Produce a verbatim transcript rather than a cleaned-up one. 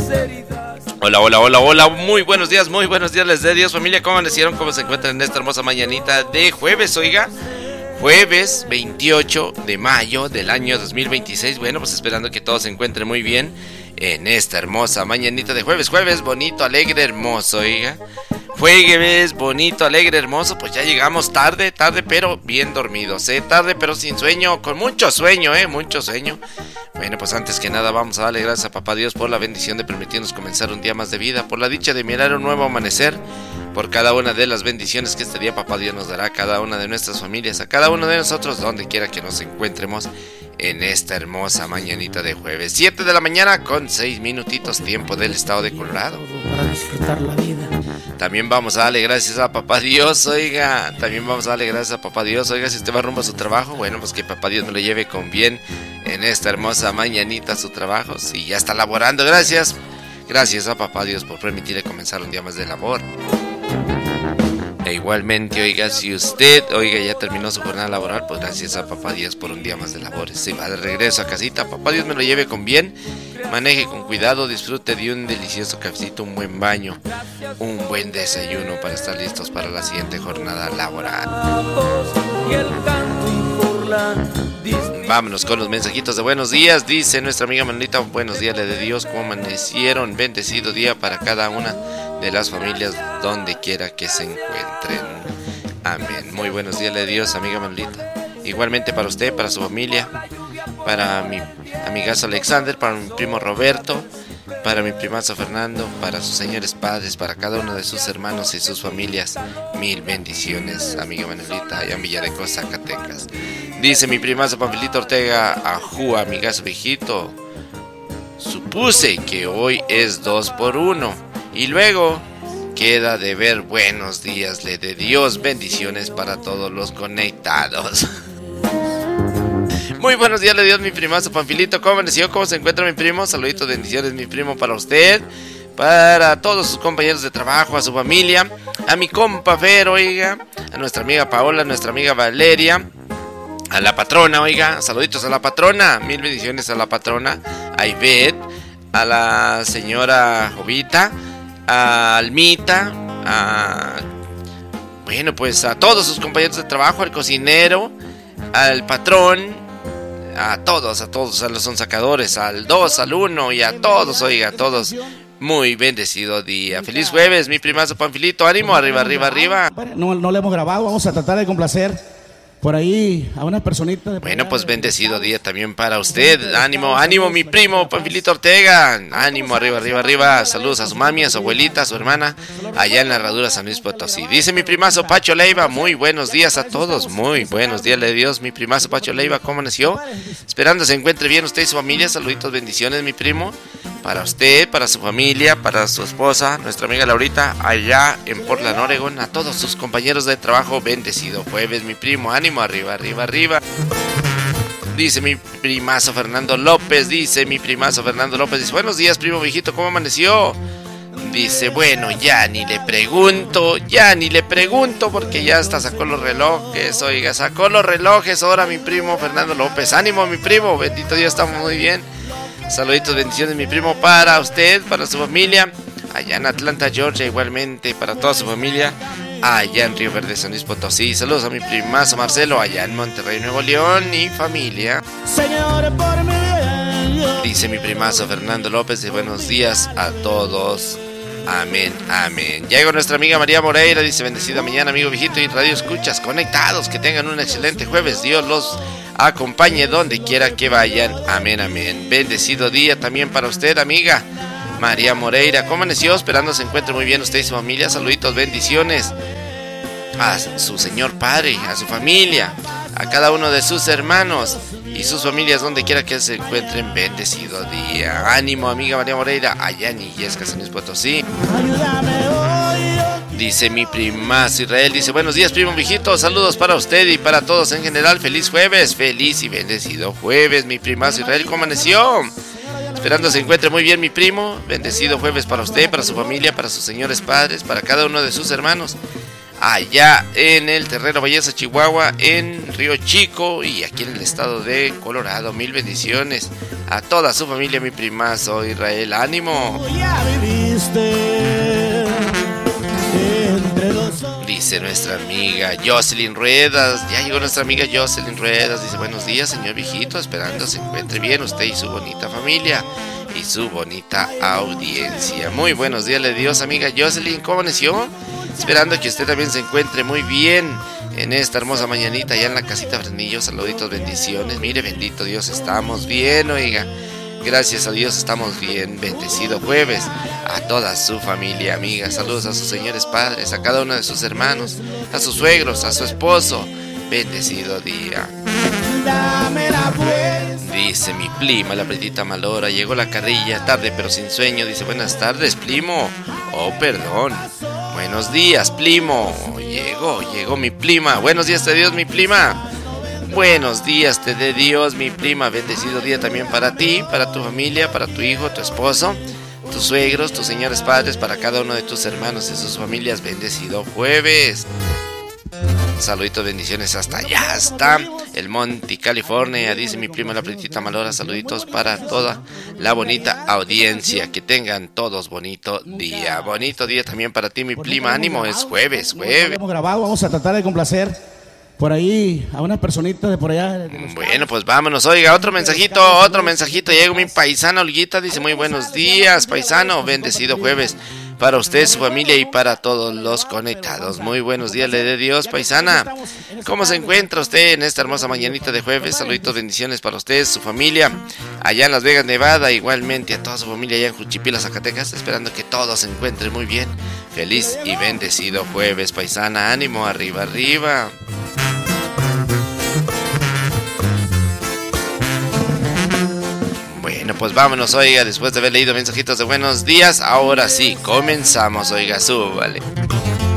Hola, hola, hola, hola, muy buenos días, muy buenos días, les de Dios, familia. ¿Cómo amanecieron? ¿Cómo se encuentran en esta hermosa mañanita de jueves, oiga? Jueves veintiocho de mayo del año dos mil veintiséis. Bueno, pues esperando que todos se encuentren muy bien en esta hermosa mañanita de jueves. Jueves bonito, alegre, hermoso, oiga. Jueves bonito, alegre, hermoso. Pues ya llegamos tarde, tarde pero bien dormidos, ¿eh? Tarde pero sin sueño, con mucho sueño, ¿eh? Mucho sueño. Bueno, pues antes que nada vamos a darle gracias a Papá Dios por la bendición de permitirnos comenzar un día más de vida, por la dicha de mirar un nuevo amanecer, por cada una de las bendiciones que este día Papá Dios nos dará a cada una de nuestras familias, a cada uno de nosotros, donde quiera que nos encuentremos en esta hermosa mañanita de jueves. siete de la mañana con seis minutitos, tiempo del estado de Colorado. Para disfrutar la vida. También vamos a darle gracias a Papá Dios, oiga. También vamos a darle gracias a Papá Dios, oiga. Si usted va rumbo a su trabajo, bueno, pues que Papá Dios me lo lleve con bien en esta hermosa mañanita a su trabajo. Si ya está laborando, gracias. Gracias a Papá Dios por permitirle comenzar un día más de labor. E igualmente, oiga, si usted, oiga, ya terminó su jornada laboral, pues gracias a Papá Dios por un día más de labores. Si va de regreso a casita, Papá Dios me lo lleve con bien, maneje con cuidado, disfrute de un delicioso cafecito, un buen baño, un buen desayuno para estar listos para la siguiente jornada laboral. Vámonos con los mensajitos de buenos días. Dice nuestra amiga Manolita, buenos días de Dios, ¿cómo amanecieron? Bendecido día para cada una de las familias donde quiera que se encuentren. Amén. Muy buenos días de Dios, amiga Manolita. Igualmente para usted, para su familia, para mi amigazo Alexander, para mi primo Roberto, para mi primazo Fernando, para sus señores padres, para cada uno de sus hermanos y sus familias. Mil bendiciones, amiga Manolita, allá en Villadecosa, Zacatecas. Dice mi primazo Panfilito Ortega, ajú, amigazo viejito, supuse que hoy es dos por uno. Y luego queda de ver buenos días, le de Dios, bendiciones para todos los conectados. Muy buenos días, le Dios, mi primazo Panfilito. ¿Cómo amaneció? ¿Cómo se encuentra mi primo? Saluditos, bendiciones, mi primo, para usted, para todos sus compañeros de trabajo, a su familia, a mi compa Fer, oiga, a nuestra amiga Paola, a nuestra amiga Valeria, a la patrona, oiga, saluditos a la patrona, mil bendiciones a la patrona, a Ivette, a la señora Jovita, a Almita, a, bueno, pues a todos sus compañeros de trabajo, al cocinero, al patrón, a todos, a todos, a los sonsacadores, al dos, al uno y a todos, oiga, a todos. Muy bendecido día. Feliz jueves, mi primazo Panfilito. Ánimo, arriba, arriba, arriba. No, no le hemos grabado, vamos a tratar de complacer por ahí a unas personitas. Bueno, pues bendecido día también para usted. Ánimo, ánimo, mi primo Panfilito Ortega. Ánimo, arriba, arriba, arriba. Saludos a su mami, a su abuelita, a su hermana, allá en la Herradura San Luis Potosí. Dice mi primazo Pacho Leiva, muy buenos días a todos. Muy buenos días, de Dios, mi primazo Pacho Leiva. ¿Cómo nació? Esperando se encuentre bien usted y su familia. Saluditos, bendiciones, mi primo. Para usted, para su familia, para su esposa, nuestra amiga Laurita, allá en Portland, Oregon. A todos sus compañeros de trabajo, bendecido jueves, mi primo. Ánimo, arriba, arriba, arriba. Dice mi primazo Fernando López, dice mi primazo Fernando López, dice, buenos días, primo viejito, ¿cómo amaneció? Dice, bueno, ya ni le pregunto, ya ni le pregunto, porque ya hasta sacó los relojes, oiga, sacó los relojes ahora mi primo Fernando López. Ánimo, mi primo, bendito Dios, estamos muy bien. Saluditos, bendiciones, mi primo, para usted, para su familia, allá en Atlanta, Georgia, igualmente para toda su familia, allá en Río Verde, San Luis Potosí. Saludos a mi primazo Marcelo, allá en Monterrey, Nuevo León, y familia. Señor, por mi bien. Dice mi primazo Fernando López, de buenos días a todos. Amén, amén. Llega nuestra amiga María Moreira, dice, bendecida mañana, amigo viejito y radio escuchas conectados, que tengan un excelente jueves, Dios los acompañe donde quiera que vayan, amén, amén. Bendecido día también para usted, amiga María Moreira. ¿Cómo amaneció? Esperando se encuentre muy bien usted y su familia. Saluditos, bendiciones a su señor padre, a su familia, a cada uno de sus hermanos y sus familias donde quiera que se encuentren. Bendecido día. Ánimo, amiga María Moreira, allá en Illescas, San Luis Potosí. Dice mi primazo Israel, dice, buenos días, primo viejito, saludos para usted y para todos en general. Feliz jueves, feliz y bendecido jueves, mi primazo Israel. ¿Cómo amaneció? Esperando se encuentre muy bien mi primo. Bendecido jueves para usted, para su familia, para sus señores padres, para cada uno de sus hermanos, allá en el Terreno Belleza, Chihuahua, en Río Chico y aquí en el estado de Colorado. Mil bendiciones. A toda su familia, mi primazo Israel, ánimo. Ya viviste entre los... Dice nuestra amiga Jocelyn Ruedas. Ya llegó nuestra amiga Jocelyn Ruedas. Dice, buenos días, señor viejito. Esperando se encuentre bien usted y su bonita familia y su bonita audiencia. Muy buenos días, le Dios, amiga Jocelyn. ¿Cómo amaneció? Esperando que usted también se encuentre muy bien en esta hermosa mañanita allá en la casita Fresnillo. Saluditos, bendiciones. Mire, bendito Dios, estamos bien, oiga. Gracias a Dios estamos bien. Bendecido jueves a toda su familia, amiga. Saludos a sus señores padres, a cada uno de sus hermanos, a sus suegros, a su esposo. Bendecido día. Dice mi prima, la pretita Malora. Llegó la carrilla, tarde pero sin sueño. Dice, buenas tardes, primo. Oh, perdón. Buenos días, primo. Llegó, llegó mi prima. Buenos días de Dios, mi prima. Buenos días te dé Dios, mi prima. Bendecido día también para ti, para tu familia, para tu hijo, tu esposo, tus suegros, tus señores padres, para cada uno de tus hermanos y sus familias. Bendecido jueves. Saluditos, bendiciones hasta allá, hasta el Monte, California. Dice mi prima la pretita Malora. Saluditos para toda la bonita audiencia. Que tengan todos bonito día. Bonito día también para ti, mi prima. Ánimo, es jueves, jueves. Hemos grabado, vamos a tratar de complacer por ahí a unas personitas de por allá. Bueno, pues vámonos. Oiga, otro mensajito, otro mensajito. Llega mi paisana Olguita. Dice, muy buenos días, paisano. Bendecido jueves para usted, su familia y para todos los conectados. Muy buenos días, le dé Dios, paisana. ¿Cómo se encuentra usted en esta hermosa mañanita de jueves? Saluditos, bendiciones para usted, su familia, allá en Las Vegas, Nevada. Igualmente a toda su familia allá en Juchipila, Zacatecas. Esperando que todos se encuentren muy bien. Feliz y bendecido jueves, paisana. Ánimo, arriba, arriba. Bueno, pues vámonos, oiga, después de haber leído mensajitos de buenos días, ahora sí, comenzamos, oiga, súbale.